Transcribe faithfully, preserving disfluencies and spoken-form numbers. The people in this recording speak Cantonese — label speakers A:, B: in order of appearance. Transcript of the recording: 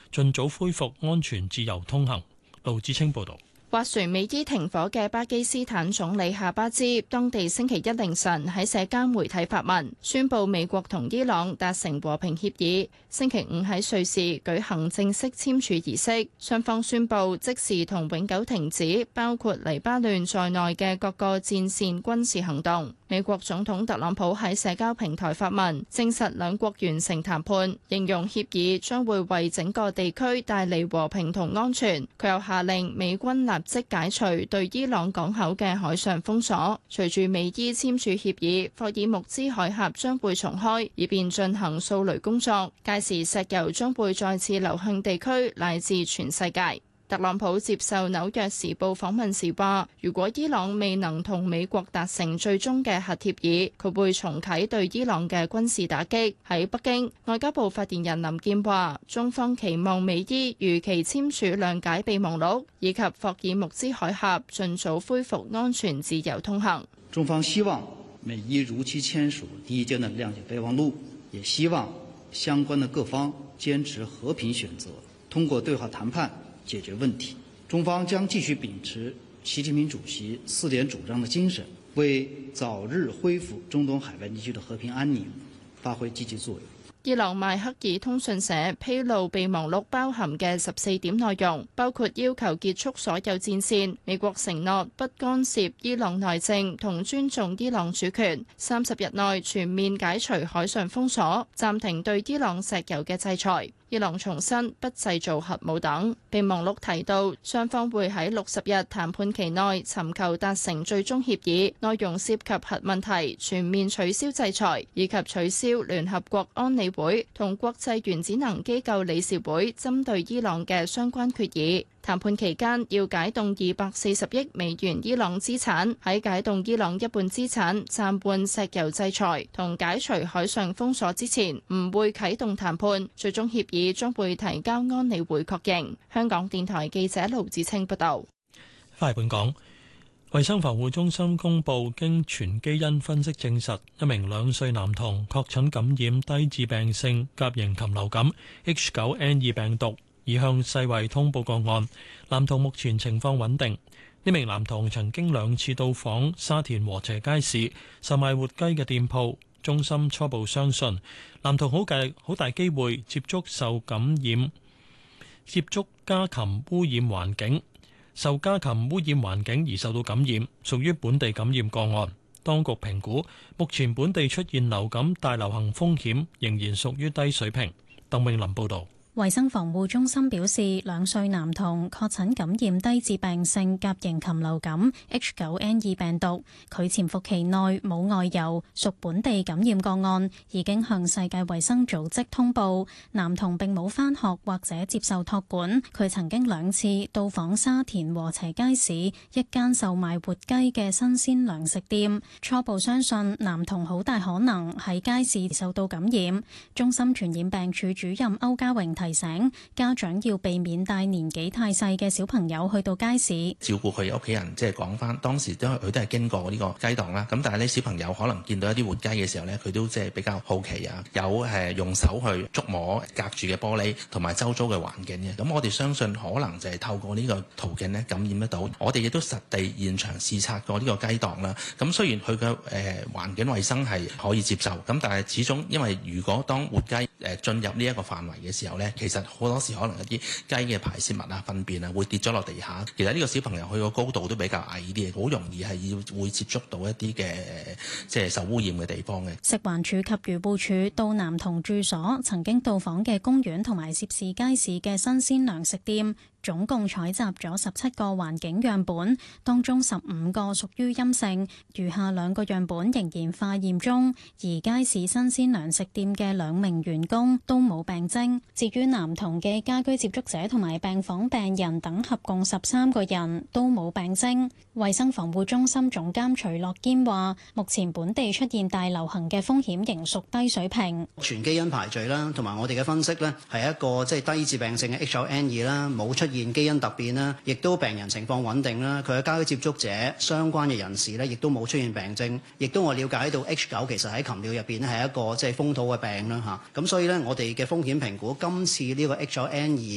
A: 盡早恢復安全自由通行。盧志清報導。
B: 斡旋美伊停火嘅巴基斯坦總理夏巴茲，當地星期一凌晨喺社交媒體發文，宣布美國同伊朗達成和平協議，星期五喺瑞士舉行正式簽署儀式。雙方宣布即時同永久停止包括黎巴嫩在內嘅各個戰線軍事行動。美國總統特朗普喺社交平台發文，證實兩國完成談判，形容協議將會為整個地區帶嚟和平同安全。佢又下令美軍立即解除對伊朗港口嘅海上封鎖。隨住美伊簽署協議，霍爾木茲海峽將會重開，以便進行掃雷工作。屆時石油將會再次流向地區乃至全世界。特朗普接受紐約時報訪問時話，如果伊朗未能同美國達成最終嘅核協議，佢會重啟對伊朗嘅軍事打擊。喺北京，外交部發言人林健話，中方期望美伊如期簽署諒解備忘錄，以及霍爾木茲海峽盡早恢復安全自由通行。
C: 中方希望美伊如期簽署第一階段諒解備忘錄，也希望相關的各方堅持和平選擇，通過對話談判解決問題。中方將繼續秉持習近平主席四點主張的精神，為早日恢復中東海灣地區的和平安寧發揮積極作用。
B: 伊朗邁克爾通訊社披露備忘錄包含嘅十四點內容，包括要求結束所有戰線，美國承諾不干涉伊朗內政同尊重伊朗主權，三十日內全面解除海上封鎖，暫停對伊朗石油嘅制裁。伊朗重申不製造核武等。備忘錄提到，雙方會喺六十日談判期內尋求達成最終協議，內容涉及核問題、全面取消制裁以及取消聯合國安理會同國際原子能機構理事會針對伊朗嘅相關決議。談判期間要解凍二百四十億美元伊朗資產，喺解凍伊朗一半資產、暫緩石油制裁同解除海上封鎖之前，唔會啟動談判。最終協議將會提交安理會確認。香港電台記者盧子清報道。
A: 翻嚟本港，衛生防護中心公布，經全基因分析證實，一名兩歲男童確診感染低致病性甲型禽流感 H 九 N 二 病毒。已向世衛通報個案，男童目前情況穩定。呢名男童曾經兩次到訪沙田禾輋街市售賣活雞嘅店鋪，中心初步相信男童好大好大機會接觸受感染、接觸家禽污染環境，受家禽污染環境而受到感染，屬於本地感染個案。當局評估目前本地出現流感大流行風險仍然屬於低水平。鄧永林報導。
D: 衛生防護中心表示，兩歲男童確診感染低致病性甲型禽流感 H 九 N 二 病毒，佢潛伏期內冇外遊，屬本地感染個案，已經向世界衛生組織通報。男童並冇返學或者接受託管，佢曾經兩次到訪沙田禾輋街市一間售賣活雞嘅新鮮糧食店，初步相信男童好大可能喺街市受到感染。中心傳染病處主任歐家榮提醒家長要避免帶年紀太細嘅小朋友去到街市，照顧佢屋企人。即係講翻當時都佢都係經過呢個雞檔啦，咁但係呢小朋友可能見到一啲活雞嘅時候呢，佢都即係比較好奇啊，有誒用手去觸摸隔住嘅玻璃同埋周遭嘅環境嘅。咁我哋相信可能就係透過呢個途徑呢感染得到。我哋亦都實地現場視察過呢個雞檔啦。咁雖然佢嘅誒環境衛生係可以接受，咁但係始終因為如果當活雞誒進入呢一個範圍嘅時候呢，其實好多時可能一啲雞嘅排泄物啊、糞便啊會跌咗落地下。其實呢個小朋友佢個高度都比較矮啲，好容易係要會接觸到一啲嘅即係受污染嘅地方嘅。食環署及漁護署到男童住所、曾經到訪嘅公園同埋涉事街市嘅新鮮糧食店，總共採集咗十七個環境樣本，當中十五個屬於陰性，餘下兩個樣本仍然化驗中。而街市新鮮糧食店嘅兩名員工都冇病徵。至於男童嘅家居接觸者同埋病房病人等合共十三個人都冇病徵。衛生防護中心總監徐樂堅話，目前本地出現大流行嘅風險仍屬低水平。
E: 全基因排序啦，同埋我哋嘅分析呢，係一個即係低致病性嘅 H 九 N 二啦，冇出現基因突變啦，亦都病人情況穩定啦。佢嘅家居接觸者相關嘅人士呢，亦都冇出現病徵，亦都我了解到 H 九其實喺禽鳥入邊咧係一個即係風土嘅病啦嚇。咁所以呢，我哋嘅風險評估今次呢個 H 九 N 二